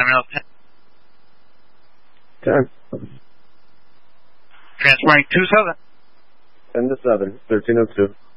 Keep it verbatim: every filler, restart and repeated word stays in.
out ten. ten. Transporting two seven. ten to seven, thirteen oh two.